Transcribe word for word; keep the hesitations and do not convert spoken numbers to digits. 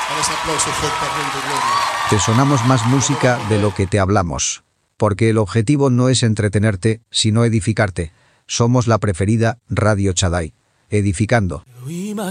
ese aplauso fuerte al Rey de Gloria. Te sonamos más música de lo que te hablamos. Porque el objetivo no es entretenerte, sino edificarte. Somos la preferida Radio Shaddai. Edificando.